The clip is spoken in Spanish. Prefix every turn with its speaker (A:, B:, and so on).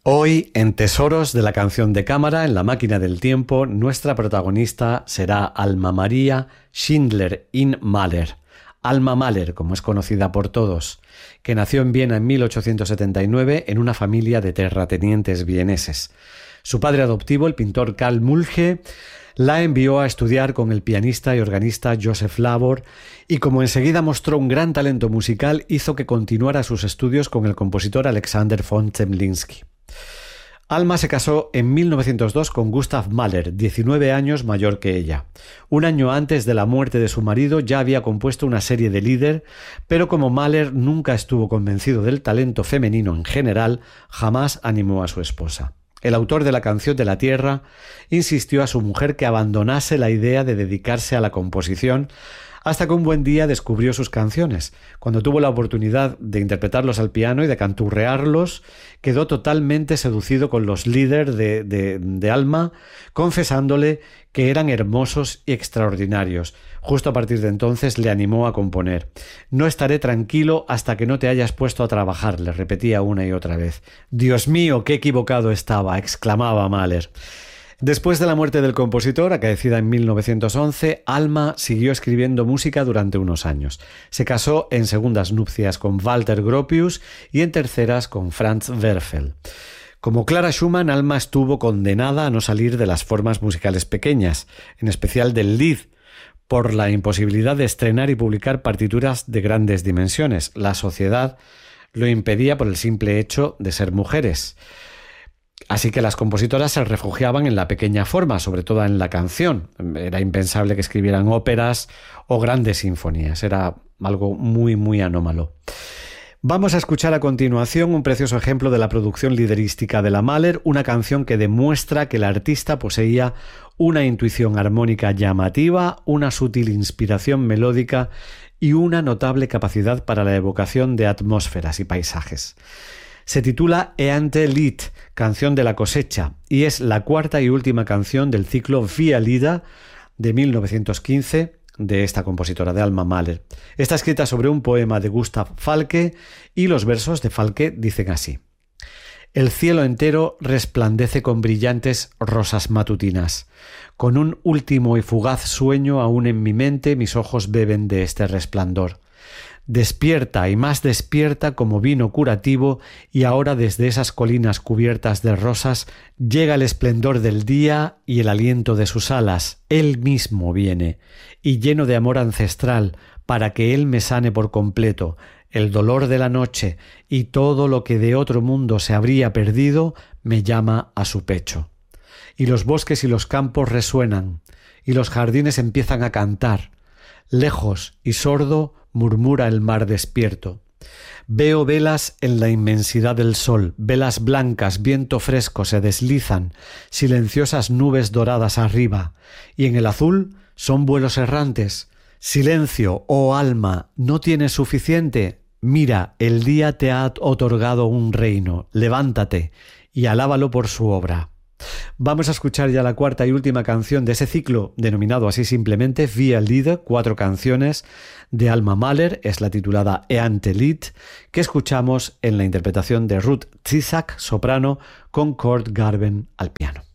A: Hoy, en Tesoros de la canción de cámara, en la máquina del tiempo, nuestra protagonista será Alma Maria Schindler-Mahler. Alma Mahler, como es conocida por todos, que nació en Viena en 1879 en una familia de terratenientes vieneses. Su padre adoptivo, el pintor Karl Mulche, la envió a estudiar con el pianista y organista Joseph Labor y, como enseguida mostró un gran talento musical, hizo que continuara sus estudios con el compositor Alexander von Zemlinsky. Alma se casó en 1902 con Gustav Mahler, 19 años mayor que ella. Un año antes de la muerte de su marido ya había compuesto una serie de Lieder, pero como Mahler nunca estuvo convencido del talento femenino en general, jamás animó a su esposa. El autor de la canción de la Tierra insistió a su mujer que abandonase la idea de dedicarse a la composición, hasta que un buen día descubrió sus canciones. Cuando tuvo la oportunidad de interpretarlos al piano y de canturrearlos, quedó totalmente seducido con los Lieder de Alma, confesándole que eran hermosos y extraordinarios. Justo a partir de entonces le animó a componer. «No estaré tranquilo hasta que no te hayas puesto a trabajar», le repetía una y otra vez. «Dios mío, qué equivocado estaba», exclamaba Mahler. Después de la muerte del compositor, acaecida en 1911, Alma siguió escribiendo música durante unos años. Se casó en segundas nupcias con Walter Gropius y en terceras con Franz Werfel. Como Clara Schumann, Alma estuvo condenada a no salir de las formas musicales pequeñas, en especial del Lied, por la imposibilidad de estrenar y publicar partituras de grandes dimensiones. La sociedad lo impedía por el simple hecho de ser mujeres. Así que las compositoras se refugiaban en la pequeña forma, sobre todo en la canción. Era impensable que escribieran óperas o grandes sinfonías. Era algo muy, muy anómalo. Vamos a escuchar a continuación un precioso ejemplo de la producción liderística de la Mahler, una canción que demuestra que el artista poseía una intuición armónica llamativa, una sutil inspiración melódica y una notable capacidad para la evocación de atmósferas y paisajes. Se titula Ernte Lied, canción de la cosecha, y es la cuarta y última canción del ciclo Via Lieder de 1915 de esta compositora de Alma Mahler. Está escrita sobre un poema de Gustav Falke y los versos de Falke dicen así: «El cielo entero resplandece con brillantes rosas matutinas. Con un último y fugaz sueño aún en mi mente mis ojos beben de este resplandor. Despierta y más despierta como vino curativo, y ahora desde esas colinas cubiertas de rosas llega el esplendor del día y el aliento de sus alas. Él mismo viene, y lleno de amor ancestral, para que él me sane por completo. El dolor de la noche y todo lo que de otro mundo se habría perdido me llama a su pecho. Y los bosques y los campos resuenan, y los jardines empiezan a cantar. Lejos y sordo murmura el mar despierto. Veo velas en la inmensidad del sol, velas blancas, viento fresco se deslizan, silenciosas nubes doradas arriba, y en el azul son vuelos errantes. Silencio, oh alma, ¿no tienes suficiente? Mira, el día te ha otorgado un reino, levántate y alábalo por su obra». Vamos a escuchar ya la cuarta y última canción de ese ciclo, denominado así simplemente Via Lieder, 4 canciones de Alma Mahler. Es la titulada Ernte Lied, que escuchamos en la interpretación de Ruth Zizak, soprano, con Kurt Garben al piano.